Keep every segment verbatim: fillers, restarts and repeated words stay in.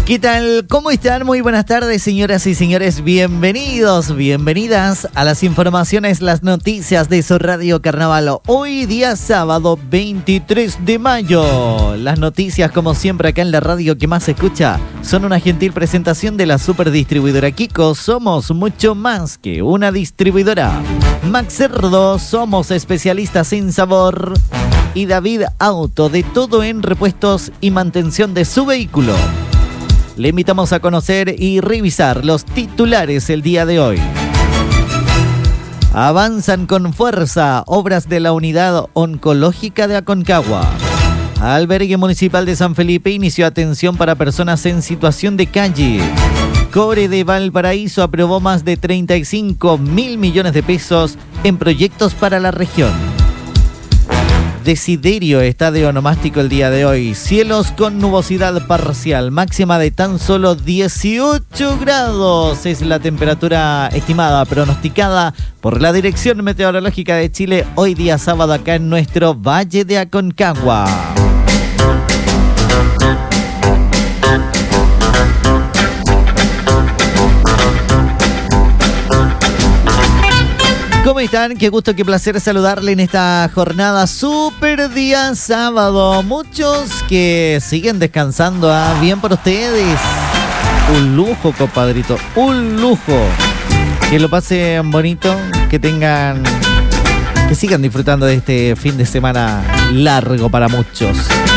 ¿Qué tal? ¿Cómo están? Muy buenas tardes, señoras y señores. Bienvenidos, bienvenidas a las informaciones, las noticias de su Radio Carnaval. Hoy día sábado veintitrés de mayo. Las noticias, como siempre, acá en la radio que más se escucha, son una gentil presentación de la superdistribuidora Kiko. Somos mucho más que una distribuidora. Max Cerdo, somos especialistas en sabor. Y David Auto, de todo en repuestos y mantención de su vehículo. Le invitamos a conocer y revisar los titulares el día de hoy. Avanzan con fuerza obras de la unidad oncológica de Aconcagua. Albergue Municipal de San Felipe inició atención para personas en situación de calle. Core de Valparaíso aprobó más de treinta y cinco mil millones de pesos en proyectos para la región. Desiderio está de onomástico el día de hoy. Cielos con nubosidad parcial, máxima de tan solo dieciocho grados. Es la temperatura estimada, pronosticada por la Dirección Meteorológica de Chile hoy día sábado acá en nuestro Valle de Aconcagua. ¿Cómo están? Qué gusto, qué placer saludarle en esta jornada súper día sábado. Muchos que siguen descansando, ¿ah? Bien por ustedes. Un lujo, compadrito, un lujo. Que lo pasen bonito, que tengan, que sigan disfrutando de este fin de semana largo para muchos.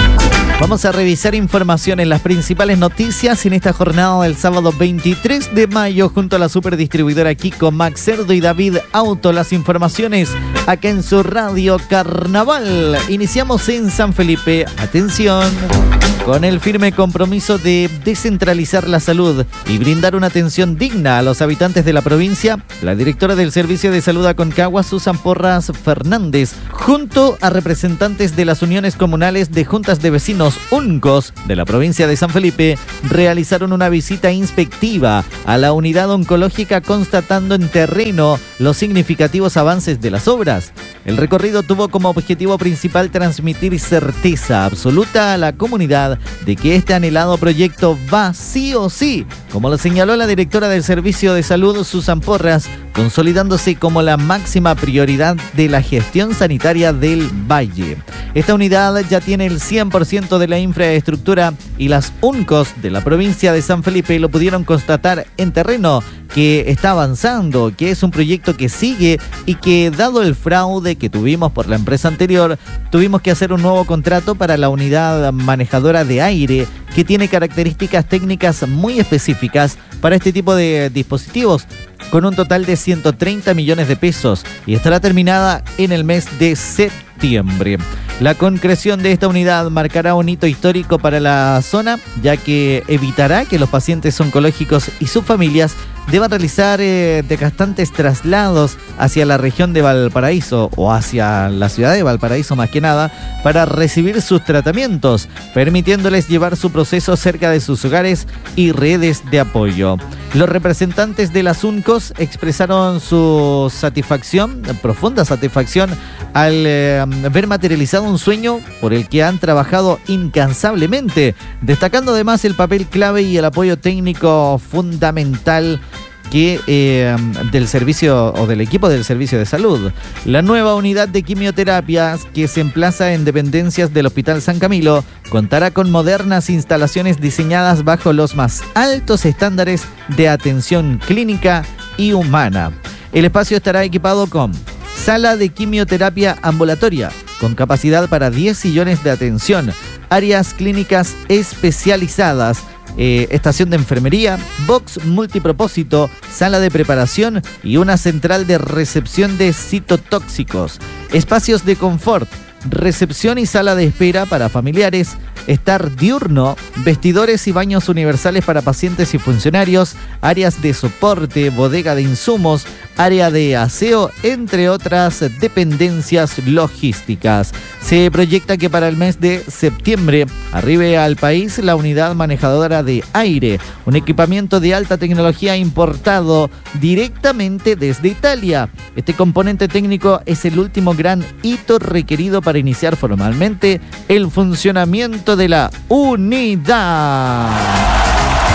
Vamos a revisar información en las principales noticias en esta jornada del sábado veintitrés de mayo junto a la superdistribuidora Kiko, Max Cerdo y David Auto. Las informaciones acá en su Radio Carnaval. Iniciamos en San Felipe. Atención. Con el firme compromiso de descentralizar la salud y brindar una atención digna a los habitantes de la provincia, la directora del Servicio de Salud Aconcagua, Susan Porras Fernández, junto a representantes de las uniones comunales de juntas de vecinos UNCOS de la provincia de San Felipe, realizaron una visita inspectiva a la unidad oncológica constatando en terreno los significativos avances de las obras. El recorrido tuvo como objetivo principal transmitir certeza absoluta a la comunidad de que este anhelado proyecto va sí o sí, como lo señaló la directora del Servicio de Salud, Susan Porras, consolidándose como la máxima prioridad de la gestión sanitaria del Valle. Esta unidad ya tiene el cien por ciento de la infraestructura y las UNCOS de la provincia de San Felipe lo pudieron constatar en terreno, que está avanzando, que es un proyecto que sigue y que, dado el fraude que tuvimos por la empresa anterior, tuvimos que hacer un nuevo contrato para la unidad manejadora de aire, que tiene características técnicas muy específicas para este tipo de dispositivos, con un total de ciento treinta millones de pesos y estará terminada en el mes de septiembre. La concreción de esta unidad marcará un hito histórico para la zona, ya que evitará que los pacientes oncológicos y sus familias deban realizar eh, desgastantes traslados hacia la región de Valparaíso o hacia la ciudad de Valparaíso más que nada para recibir sus tratamientos, permitiéndoles llevar su proceso cerca de sus hogares y redes de apoyo. Los representantes de las UNCOS expresaron su satisfacción, profunda satisfacción, al eh, ver materializado un sueño por el que han trabajado incansablemente, destacando además el papel clave y el apoyo técnico fundamental que eh, del servicio o del equipo del servicio de salud. La nueva unidad de quimioterapias, que se emplaza en dependencias del Hospital San Camilo, contará con modernas instalaciones diseñadas bajo los más altos estándares de atención clínica y humana. El espacio estará equipado con sala de quimioterapia ambulatoria, con capacidad para diez sillones de atención, áreas clínicas especializadas, Eh, estación de enfermería, box multipropósito, sala de preparación y una central de recepción de citotóxicos, espacios de confort, recepción y sala de espera para familiares, estar diurno, vestidores y baños universales para pacientes y funcionarios, áreas de soporte, bodega de insumos, área de aseo, entre otras dependencias logísticas. Se proyecta que para el mes de septiembre arribe al país la unidad manejadora de aire, un equipamiento de alta tecnología importado directamente desde Italia. Este componente técnico es el último gran hito requerido para iniciar formalmente el funcionamiento de la unidad.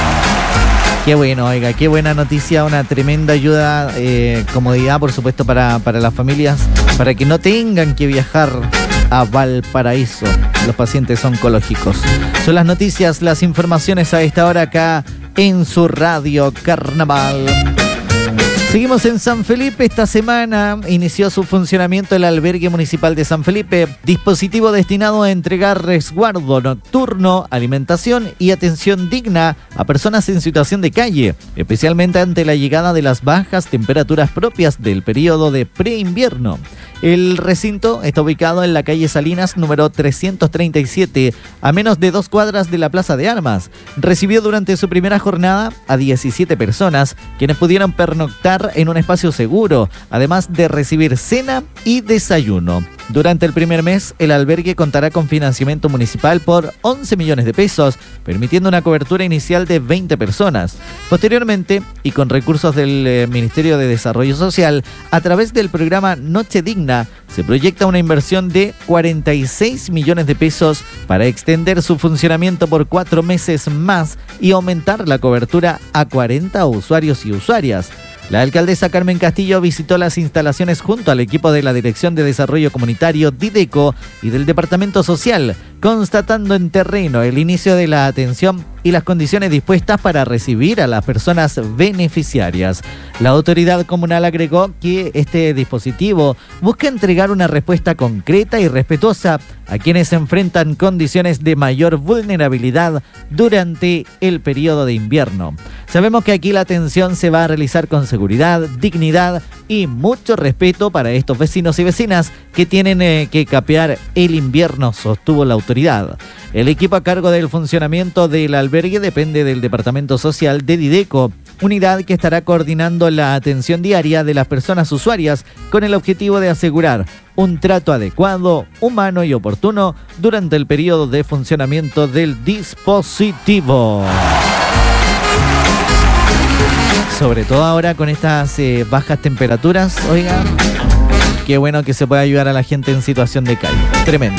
Qué bueno, oiga, qué buena noticia, una tremenda ayuda, eh, comodidad, por supuesto, para, para las familias, para que no tengan que viajar a Valparaíso, los pacientes oncológicos. Son las noticias, las informaciones a esta hora acá en su Radio Carnaval. Seguimos en San Felipe. Esta semana inició su funcionamiento el albergue municipal de San Felipe, dispositivo destinado a entregar resguardo nocturno, alimentación y atención digna a personas en situación de calle, especialmente ante la llegada de las bajas temperaturas propias del periodo de preinvierno. El recinto está ubicado en la calle Salinas, número trescientos treinta y siete, a menos de dos cuadras de la Plaza de Armas. Recibió durante su primera jornada a diecisiete personas, quienes pudieron pernoctar en un espacio seguro, además de recibir cena y desayuno. Durante el primer mes, el albergue contará con financiamiento municipal por once millones de pesos, permitiendo una cobertura inicial de veinte personas. Posteriormente, y con recursos del eh, Ministerio de Desarrollo Social, a través del programa Noche Digna, se proyecta una inversión de cuarenta y seis millones de pesos para extender su funcionamiento por cuatro meses más y aumentar la cobertura a cuarenta usuarios y usuarias. La alcaldesa Carmen Castillo visitó las instalaciones junto al equipo de la Dirección de Desarrollo Comunitario Dideco y del Departamento Social, constatando en terreno el inicio de la atención y las condiciones dispuestas para recibir a las personas beneficiarias. La autoridad comunal agregó que este dispositivo busca entregar una respuesta concreta y respetuosa a quienes enfrentan condiciones de mayor vulnerabilidad durante el periodo de invierno. Sabemos que aquí la atención se va a realizar con seguridad, dignidad y mucho respeto para estos vecinos y vecinas que tienen eh, que capear el invierno, sostuvo la autoridad. El equipo a cargo del funcionamiento del albergue depende del Departamento Social de Dideco, unidad que estará coordinando la atención diaria de las personas usuarias con el objetivo de asegurar un trato adecuado, humano y oportuno durante el periodo de funcionamiento del dispositivo. Sobre todo ahora con estas eh, bajas temperaturas, oigan, qué bueno que se pueda ayudar a la gente en situación de calle. Tremendo.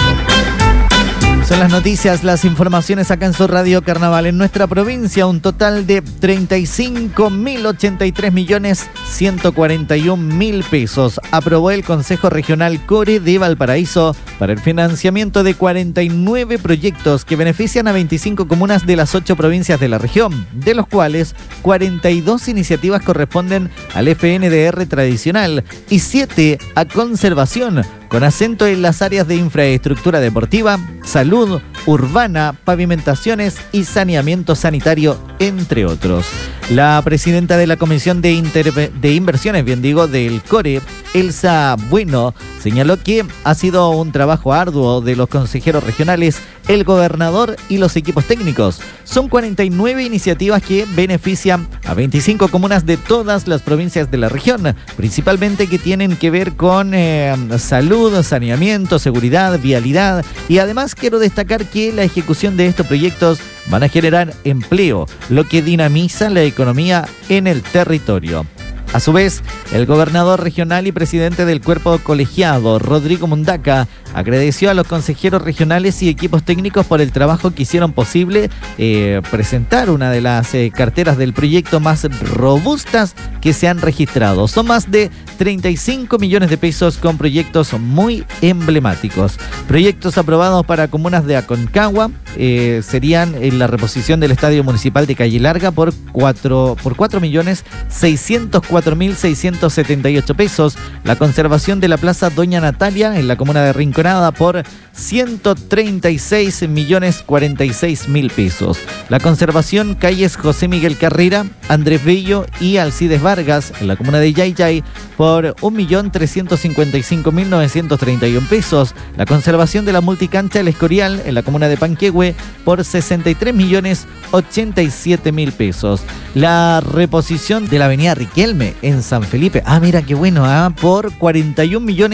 Son las noticias, las informaciones acá en su Radio Carnaval. En nuestra provincia, un total de treinta y cinco mil ochenta y tres millones ciento cuarenta y un mil pesos aprobó el Consejo Regional Core de Valparaíso para el financiamiento de cuarenta y nueve proyectos que benefician a veinticinco comunas de las ocho provincias de la región, de los cuales cuarenta y dos iniciativas corresponden al F N D R tradicional y siete a conservación, con acento en las áreas de infraestructura deportiva, salud, urbana, pavimentaciones y saneamiento sanitario, entre otros. La presidenta de la Comisión de, Interve- de Inversiones, bien digo, del Core, Elsa Bueno, señaló que ha sido un trabajo arduo de los consejeros regionales, el gobernador y los equipos técnicos. Son cuarenta y nueve iniciativas que benefician a veinticinco comunas de todas las provincias de la región, principalmente que tienen que ver con eh, salud, saneamiento, seguridad, vialidad, y además quiero destacar que la ejecución de estos proyectos van a generar empleo, lo que dinamiza la economía en el territorio. A su vez, el gobernador regional y presidente del cuerpo colegiado, Rodrigo Mundaca, agradeció a los consejeros regionales y equipos técnicos por el trabajo que hicieron posible eh, presentar una de las eh, carteras del proyecto más robustas que se han registrado. Son más de treinta y cinco millones de pesos con proyectos muy emblemáticos. Proyectos aprobados para comunas de Aconcagua eh, serían en la reposición del Estadio Municipal de Calle Larga por cuatro por cuatro millones seiscientos cuatro mil seiscientos setenta y ocho pesos, la conservación de la Plaza Doña Natalia en la comuna de Rinconada por ciento treinta y seis millones cuarenta y seis mil pesos, la conservación calles José Miguel Carrera, Andrés Bello y Alcides Vargas en la comuna de Yayay por un millón trescientos cincuenta y cinco mil novecientos treinta y uno pesos, la conservación de la multicancha El Escorial en la comuna de Panquehue por sesenta y tres millones ochenta y siete mil pesos, la reposición de la avenida Riquelme en San Felipe, ah mira qué bueno, ah, por cuarenta y un millones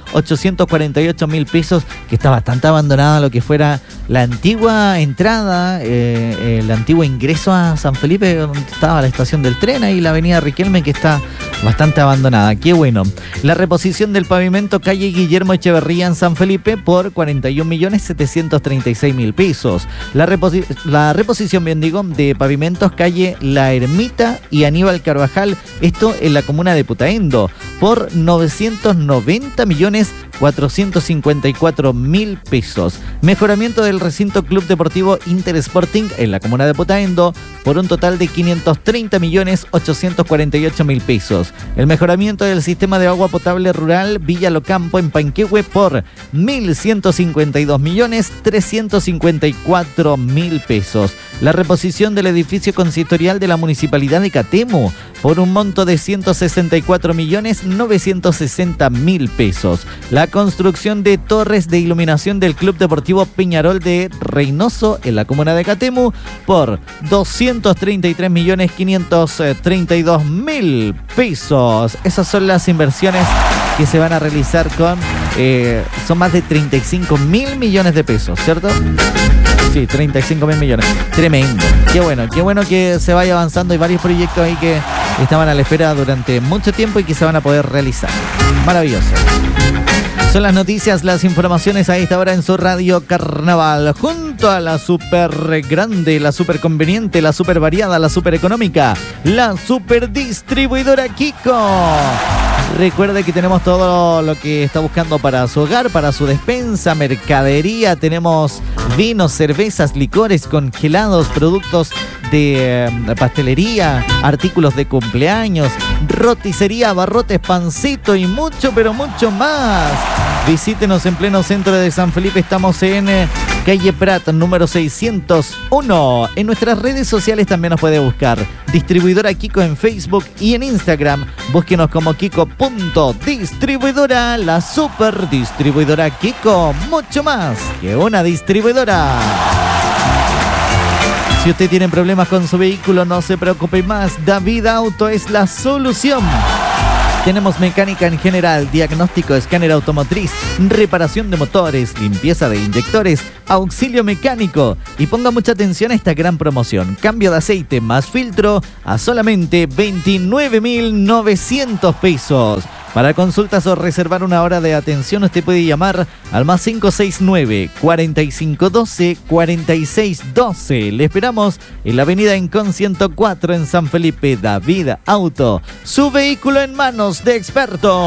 ochocientos cuarenta y ocho mil pesos, que está bastante abandonada lo que fuera la antigua entrada, eh, el antiguo ingreso a San Felipe, donde estaba la estación del tren, ahí la avenida Riquelme, que está bastante abandonada. Qué bueno. La reposición del pavimento calle Guillermo Echeverría en San Felipe por cuarenta y un millones setecientos treinta y seis mil pesos. La, reposi- la reposición, bien digo, de pavimentos calle La Ermita y Aníbal Carvajal, esto en la comuna de Putaendo, por novecientos noventa millones cuatrocientos cincuenta y cuatro mil pesos. Mejoramiento del recinto Club Deportivo Intersporting en la comuna de Putaendo por un total de quinientos treinta millones ochocientos cuarenta y ocho mil pesos. El mejoramiento del sistema de agua potable rural Villa Locampo en Panquehue por mil ciento cincuenta y dos millones trescientos cincuenta y cuatro mil pesos. La reposición del edificio consistorial de la Municipalidad de Catemu por un monto de ciento sesenta y cuatro millones novecientos sesenta mil pesos. La construcción de torres de iluminación del Club Deportivo Peñarol de Reynoso en la comuna de Catemu por doscientos treinta y tres millones quinientos treinta y dos mil pesos. Esas son las inversiones que se van a realizar con, eh, son más de treinta y cinco mil millones de pesos, ¿cierto? Sí, treinta y cinco mil millones. Tremendo. Qué bueno, qué bueno que se vaya avanzando. Hay varios proyectos ahí que estaban a la espera durante mucho tiempo y que se van a poder realizar. Maravilloso. Son las noticias, las informaciones a esta hora en su Radio Carnaval, junto a la super grande, la super conveniente, la super variada, la super económica, la super distribuidora Kiko. Recuerde que tenemos todo lo que está buscando para su hogar, para su despensa, mercadería. Tenemos vinos, cervezas, licores, congelados, productos de eh, pastelería, artículos de cumpleaños, roticería, abarrotes, pancito y mucho, pero mucho más. Visítenos en pleno centro de San Felipe. Estamos en eh, calle Prat, número seiscientos uno. En nuestras redes sociales también nos puede buscar. Distribuidora Kiko en Facebook y en Instagram. Búsquenos como Kiko.distribuidora, la super distribuidora Kiko. Mucho más que una distribuidora. Si usted tiene problemas con su vehículo, no se preocupe más. David Auto es la solución. Tenemos mecánica en general, diagnóstico, escáner automotriz, reparación de motores, limpieza de inyectores, auxilio mecánico. Y ponga mucha atención a esta gran promoción. Cambio de aceite más filtro a solamente veintinueve mil novecientos pesos. Para consultas o reservar una hora de atención, usted puede llamar al más cinco seis nueve, cuatro cinco uno dos, cuatro seis uno dos. Le esperamos en la avenida Incon ciento cuatro en San Felipe. David Auto, su vehículo en manos de expertos.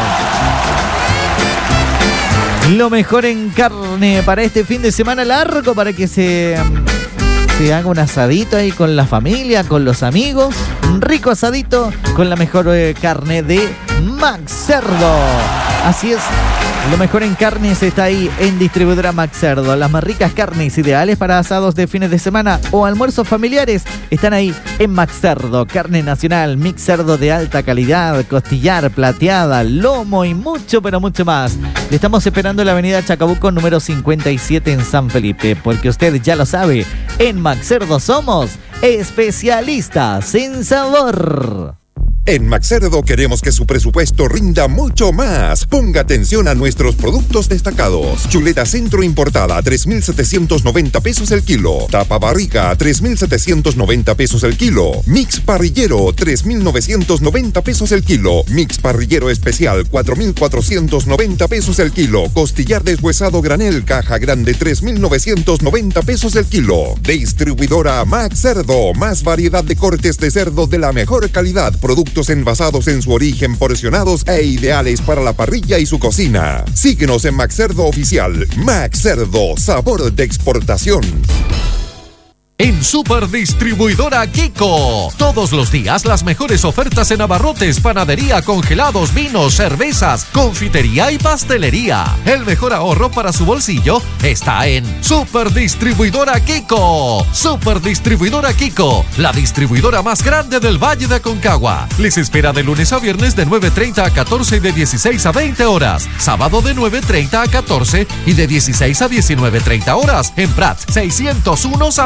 Lo mejor en carne para este fin de semana largo, para que se... se haga un asadito ahí con la familia, con los amigos. Un rico asadito con la mejor eh, carne de Max Cerdo. Así es, lo mejor en carnes está ahí en Distribuidora Max Cerdo. Las más ricas carnes ideales para asados de fines de semana o almuerzos familiares están ahí en Max Cerdo. Carne nacional, mix cerdo de alta calidad, costillar, plateada, lomo y mucho, pero mucho más. Le estamos esperando en la avenida Chacabuco número cincuenta y siete en San Felipe, porque usted ya lo sabe, en Max Cerdo somos especialistas en sabor. En Max Cerdo queremos que su presupuesto rinda mucho más. Ponga atención a nuestros productos destacados. Chuleta centro importada a tres mil setecientos noventa pesos el kilo. Tapa barriga a tres mil setecientos noventa pesos el kilo. Mix parrillero tres mil novecientos noventa pesos el kilo. Mix parrillero especial cuatro mil cuatrocientos noventa pesos el kilo. Costillar deshuesado granel caja grande tres mil novecientos noventa pesos el kilo. Distribuidora Max Cerdo. Más variedad de cortes de cerdo de la mejor calidad. Productos envasados en su origen, porcionados e ideales para la parrilla y su cocina. Síguenos en Max Cerdo Oficial. Max Cerdo, sabor de exportación. En Super Distribuidora Kiko, todos los días las mejores ofertas en abarrotes, panadería, congelados, vinos, cervezas, confitería y pastelería. El mejor ahorro para su bolsillo está en Super Distribuidora Kiko. Super Distribuidora Kiko, la distribuidora más grande del Valle de Aconcagua. Les espera de lunes a viernes de nueve treinta a catorce y de dieciséis a veinte horas. Sábado de nueve treinta a catorce y de dieciséis a diecinueve treinta horas. En Prat seiscientos uno San Felipe.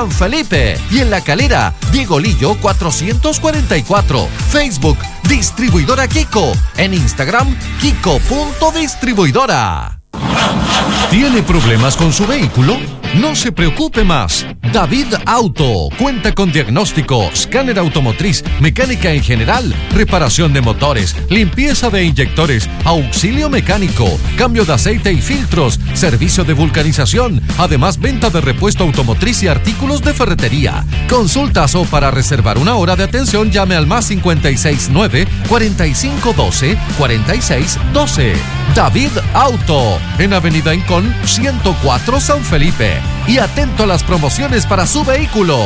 Felipe. Y en La Calera, Diego Lillo cuatrocientos cuarenta y cuatro. Facebook, Distribuidora Kiko. En Instagram, Kiko.distribuidora. ¿Tiene problemas con su vehículo? No se preocupe más. David Auto cuenta con diagnóstico, escáner automotriz, mecánica en general, reparación de motores, limpieza de inyectores, auxilio mecánico, cambio de aceite y filtros, servicio de vulcanización, además venta de repuesto automotriz y artículos de ferretería. Consultas o para reservar una hora de atención llame al más cincuenta y seis nueve, cuarenta y cinco doce, cuarenta y seis doce. David Auto, en Avenida Incón ciento cuatro San Felipe. Y atento a las promociones para su vehículo.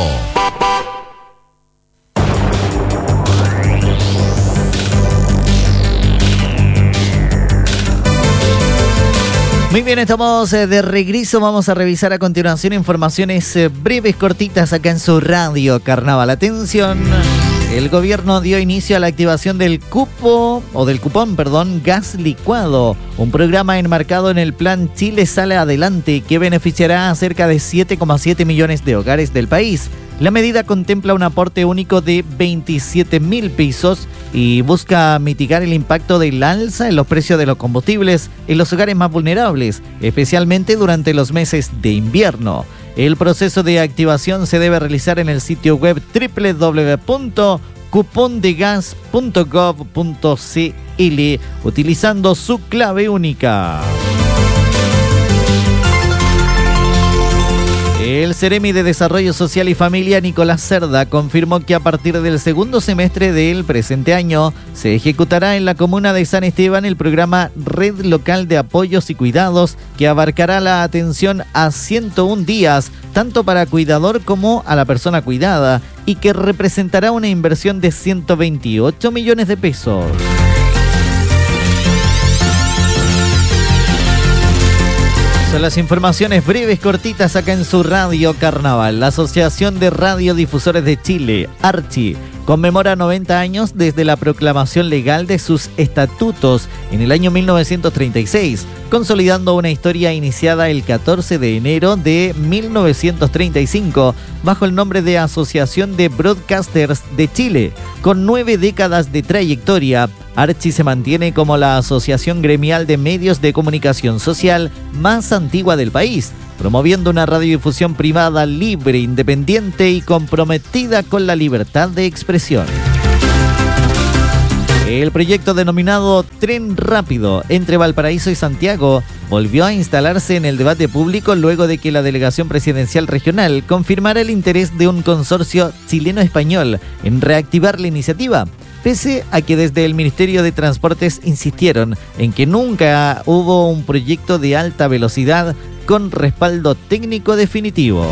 Muy bien, estamos de regreso. Vamos a revisar a continuación informaciones breves, cortitas acá en su radio Carnaval. Atención. El gobierno dio inicio a la activación del cupo, o del cupón, perdón, gas licuado, un programa enmarcado en el plan Chile Sale Adelante que beneficiará a cerca de siete coma siete millones de hogares del país. La medida contempla un aporte único de veintisiete mil pesos y busca mitigar el impacto del alza en los precios de los combustibles en los hogares más vulnerables, especialmente durante los meses de invierno. El proceso de activación se debe realizar en el sitio web doble u doble u doble u punto cupondegas punto gov punto cl utilizando su clave única. El Ceremi de Desarrollo Social y Familia, Nicolás Cerda, confirmó que a partir del segundo semestre del presente año se ejecutará en la comuna de San Esteban el programa Red Local de Apoyos y Cuidados, que abarcará la atención a ciento un días, tanto para cuidador como a la persona cuidada, y que representará una inversión de ciento veintiocho millones de pesos. Son las informaciones breves, cortitas acá en su radio Carnaval. La Asociación de Radiodifusores de Chile, ARCHI, conmemora noventa años desde la proclamación legal de sus estatutos en el año mil novecientos treinta y seis, consolidando una historia iniciada el catorce de enero de mil novecientos treinta y cinco bajo el nombre de Asociación de Broadcasters de Chile. Con nueve décadas de trayectoria, ARCHI se mantiene como la asociación gremial de medios de comunicación social más antigua del país, promoviendo una radiodifusión privada libre, independiente y comprometida con la libertad de expresión. El proyecto denominado Tren Rápido entre Valparaíso y Santiago volvió a instalarse en el debate público luego de que la Delegación Presidencial Regional confirmara el interés de un consorcio chileno-español en reactivar la iniciativa, pese a que desde el Ministerio de Transportes insistieron en que nunca hubo un proyecto de alta velocidad con respaldo técnico definitivo.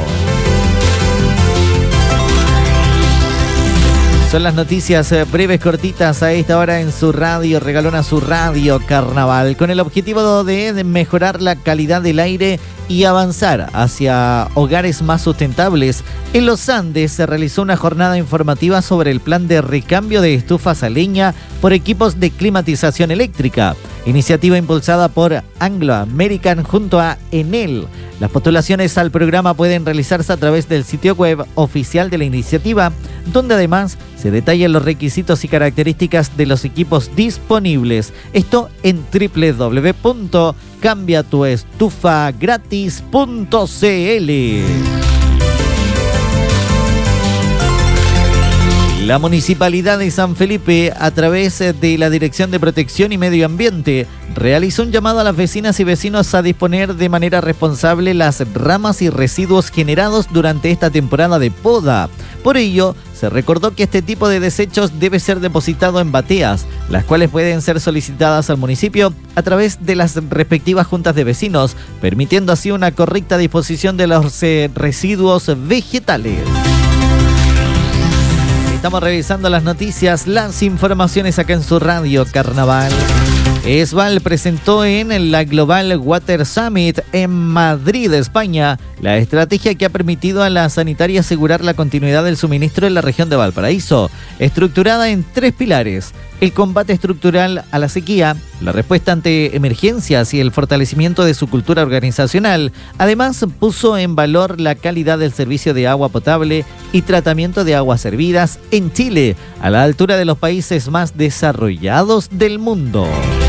Son las noticias breves, cortitas a esta hora en su radio, regalona su radio Carnaval, con el objetivo de mejorar la calidad del aire y avanzar hacia hogares más sustentables. En los Andes se realizó una jornada informativa sobre el plan de recambio de estufas a leña por equipos de climatización eléctrica, iniciativa impulsada por Anglo American junto a Enel. Las postulaciones al programa pueden realizarse a través del sitio web oficial de la iniciativa, donde además se detallan los requisitos y características de los equipos disponibles. Esto en doble u doble u doble u punto cambia tu estufa gratis punto cl. La Municipalidad de San Felipe, a través de la Dirección de Protección y Medio Ambiente, realizó un llamado a las vecinas y vecinos a disponer de manera responsable las ramas y residuos generados durante esta temporada de poda. Por ello, se recordó que este tipo de desechos debe ser depositado en bateas, las cuales pueden ser solicitadas al municipio a través de las respectivas juntas de vecinos, permitiendo así una correcta disposición de los eh, residuos vegetales. Estamos revisando las noticias, las informaciones acá en su radio Carnaval. ESVAL presentó en la Global Water Summit en Madrid, España, la estrategia que ha permitido a la sanitaria asegurar la continuidad del suministro en la región de Valparaíso, estructurada en tres pilares: el combate estructural a la sequía, la respuesta ante emergencias y el fortalecimiento de su cultura organizacional. Además, puso en valor la calidad del servicio de agua potable y tratamiento de aguas servidas en Chile, a la altura de los países más desarrollados del mundo.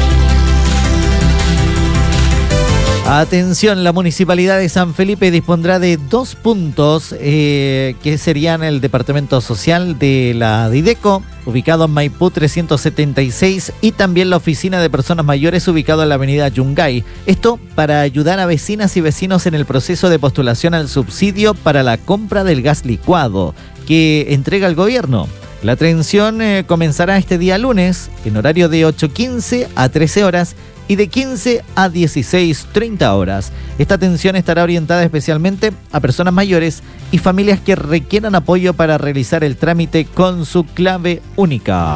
Atención, la Municipalidad de San Felipe dispondrá de dos puntos eh, que serían el Departamento Social de la Dideco, ubicado en Maipú trescientos setenta y seis, y también la Oficina de Personas Mayores, ubicado en la avenida Yungay. Esto para ayudar a vecinas y vecinos en el proceso de postulación al subsidio para la compra del gas licuado que entrega el gobierno. La atención eh, comenzará este día lunes en horario de ocho quince a trece horas y de quince a dieciséis treinta horas. Esta atención estará orientada especialmente a personas mayores y familias que requieran apoyo para realizar el trámite con su clave única.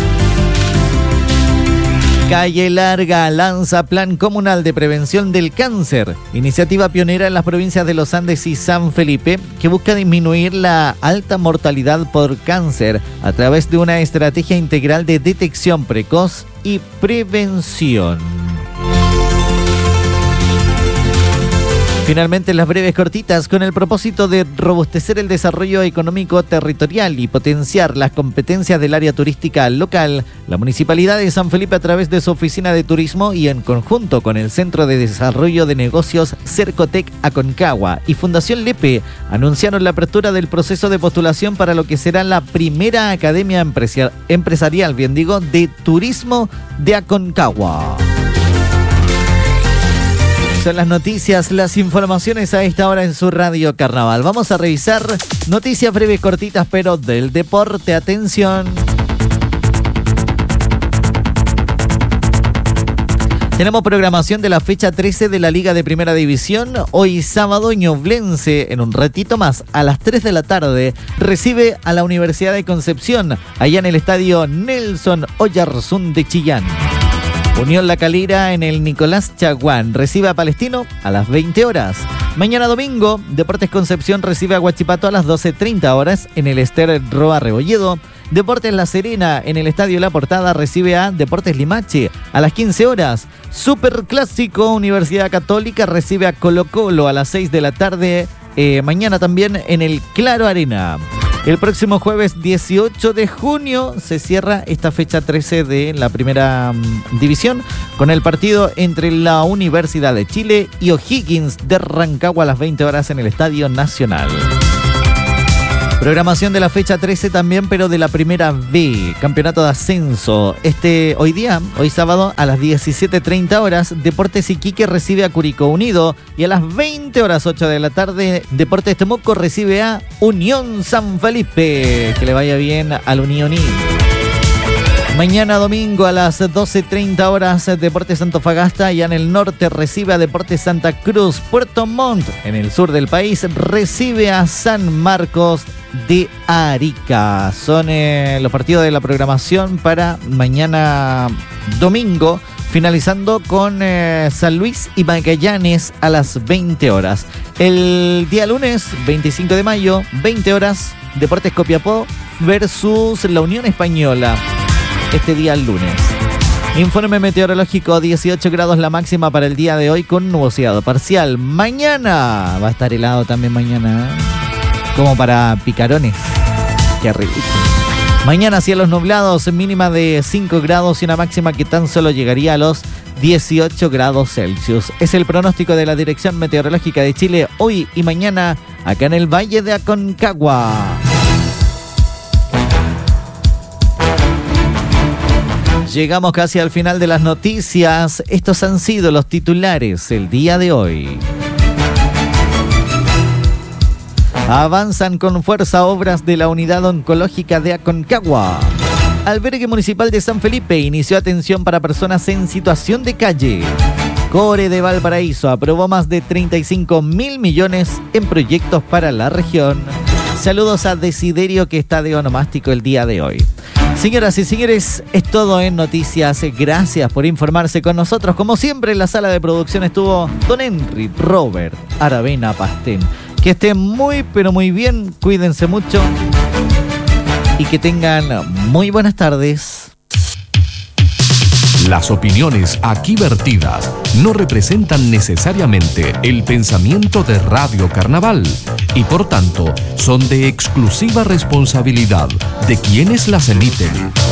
Calle Larga lanza Plan Comunal de Prevención del Cáncer, iniciativa pionera en las provincias de Los Andes y San Felipe, que busca disminuir la alta mortalidad por cáncer a través de una estrategia integral de detección precoz y prevención. Finalmente, las breves cortitas, con el propósito de robustecer el desarrollo económico territorial y potenciar las competencias del área turística local, la Municipalidad de San Felipe, a través de su Oficina de Turismo y en conjunto con el Centro de Desarrollo de Negocios Cercotec Aconcagua y Fundación Lepe, anunciaron la apertura del proceso de postulación para lo que será la primera Academia Empresa- Empresarial, bien digo, de Turismo de Aconcagua. Son las noticias, las informaciones a esta hora en su Radio Carnaval. Vamos a revisar noticias breves, cortitas, pero del deporte. Atención. Tenemos programación de la fecha trece de la Liga de Primera División. Hoy sábado, Ñublense, en un ratito más, a las tres de la tarde, recibe a la Universidad de Concepción, allá en el estadio Nelson Oyarzún de Chillán. Unión La Calera, en el Nicolás Chaguán, recibe a Palestino a las veinte horas. Mañana domingo, Deportes Concepción recibe a Huachipato a las doce treinta horas en el Ester Roa Rebolledo. Deportes La Serena, en el Estadio La Portada, recibe a Deportes Limache a las quince horas. Superclásico, Universidad Católica recibe a Colo Colo a las seis de la tarde. Eh, mañana también en el Claro Arena. El próximo jueves dieciocho de junio se cierra esta fecha trece de la primera um, división con el partido entre la Universidad de Chile y O'Higgins de Rancagua a las veinte horas en el Estadio Nacional. Programación de la fecha trece también, pero de la primera B, campeonato de ascenso. Este hoy día, hoy sábado, a las diecisiete treinta horas, Deportes Iquique recibe a Curicó Unido y a las veinte horas ocho de la tarde, Deportes Temuco recibe a Unión San Felipe. Que le vaya bien al Unioní. Mañana domingo a las doce treinta horas, Deportes Antofagasta, ya en el norte, recibe a Deportes Santa Cruz. Puerto Montt, en el sur del país, recibe a San Marcos de Arica. Son eh, los partidos de la programación para mañana domingo, finalizando con eh, San Luis y Magallanes a las veinte horas. El día lunes, veinticinco de mayo, veinte horas, Deportes Copiapó versus la Unión Española. Este día lunes. Informe meteorológico: dieciocho grados la máxima para el día de hoy, con nubosidad parcial. Mañana va a estar helado también, mañana, como para picarones. Qué rico. Mañana cielos nublados, mínima de cinco grados y una máxima que tan solo llegaría a los dieciocho grados Celsius. Es el pronóstico de la Dirección Meteorológica de Chile hoy y mañana acá en el Valle de Aconcagua. Llegamos casi al final de las noticias. Estos han sido los titulares el día de hoy. Avanzan con fuerza obras de la Unidad Oncológica de Aconcagua. Albergue Municipal de San Felipe inició atención para personas en situación de calle. Core de Valparaíso aprobó más de treinta y cinco mil millones en proyectos para la región. Saludos a Desiderio, que está de onomástico el día de hoy. Señoras y señores, es todo en Noticias. Gracias por informarse con nosotros. Como siempre, en la sala de producción estuvo Don Henry Robert Aravena Pastén. Que estén muy, pero muy bien. Cuídense mucho. Y que tengan muy buenas tardes. Las opiniones aquí vertidas no representan necesariamente el pensamiento de Radio Carnaval y por tanto son de exclusiva responsabilidad de quienes las emiten.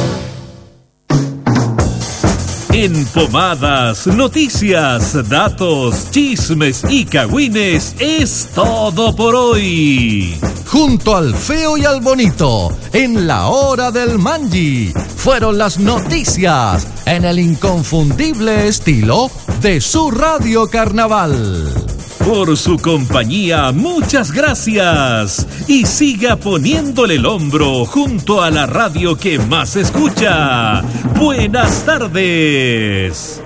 En Pomadas, noticias, datos, chismes y cagüines es todo por hoy. Junto al feo y al bonito, en la hora del Manji, fueron las noticias en el inconfundible estilo de su Radio Carnaval. Por su compañía, muchas gracias. Y siga poniéndole el hombro junto a la radio que más escucha. Buenas tardes.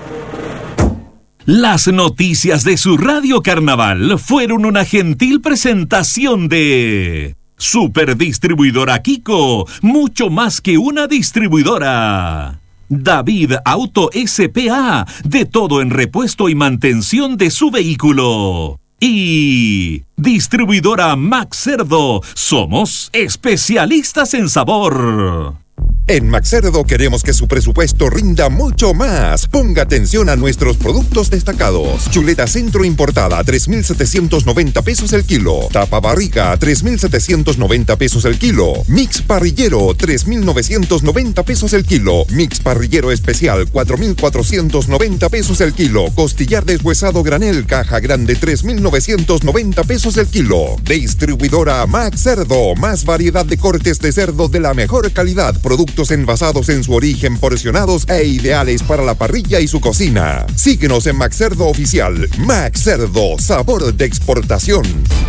Las noticias de su Radio Carnaval fueron una gentil presentación de Superdistribuidora Kiko, mucho más que una distribuidora. David Auto S P A, de todo en repuesto y mantención de su vehículo. Y Distribuidora Max Cerdo, somos especialistas en sabor. En Maxcerdo queremos que su presupuesto rinda mucho más. Ponga atención a nuestros productos destacados. Chuleta Centro importada a tres mil setecientos noventa pesos el kilo. Tapa barriga a tres mil setecientos noventa pesos el kilo. Mix parrillero tres mil novecientos noventa pesos el kilo. Mix parrillero especial cuatro mil cuatrocientos noventa pesos el kilo. Costillar deshuesado granel caja grande tres mil novecientos noventa pesos el kilo. Distribuidora Maxcerdo, más variedad de cortes de cerdo de la mejor calidad. Productos envasados en su origen, porcionados e ideales para la parrilla y su cocina. Síguenos en Maxcerdo Oficial. Maxcerdo, sabor de exportación.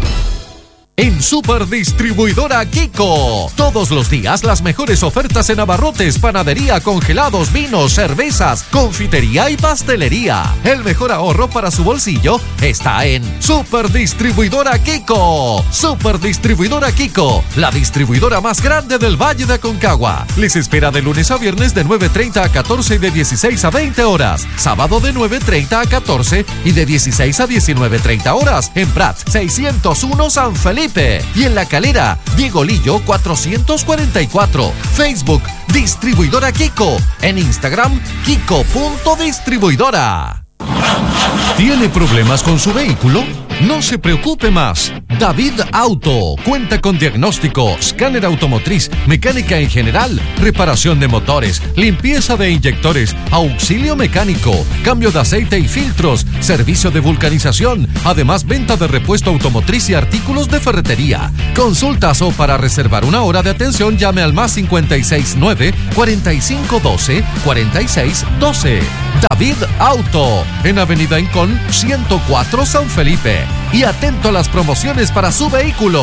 En Superdistribuidora Kiko, todos los días las mejores ofertas en abarrotes, panadería, congelados, vinos, cervezas, confitería y pastelería. El mejor ahorro para su bolsillo está en Superdistribuidora Kiko. Superdistribuidora Kiko, la distribuidora más grande del Valle de Aconcagua. Les espera de lunes a viernes de nueve treinta a catorce y de dieciséis a veinte horas. Sábado de nueve treinta a catorce y de dieciséis a diecinueve treinta horas. En Prat seiscientos uno San Felipe. Y en La Calera, Diego Lillo cuatrocientos cuarenta y cuatro. Facebook, Distribuidora Kiko. En Instagram, Kiko.distribuidora. ¿Tiene problemas con su vehículo? No se preocupe más. David Auto cuenta con diagnóstico, escáner automotriz, mecánica en general, reparación de motores, limpieza de inyectores, auxilio mecánico, cambio de aceite y filtros, servicio de vulcanización, además venta de repuesto automotriz y artículos de ferretería. Consultas o para reservar una hora de atención llame al más cincuenta y seis nueve, cuarenta y cinco doce, cuarenta y seis doce. David Auto, en Avenida Incón ciento cuatro San Felipe. Y atento a las promociones para su vehículo.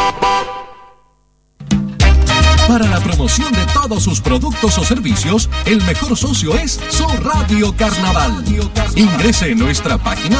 Para la promoción de todos sus productos o servicios, el mejor socio es su Radio Carnaval. Ingrese en nuestra página